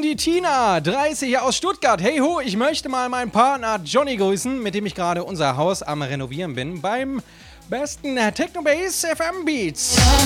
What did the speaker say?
die Tina, 30 aus Stuttgart. Hey ho, ich möchte mal meinen Partner Johnny grüßen, mit dem ich gerade unser Haus am Renovieren bin, beim besten Techno-Bass FM Beats.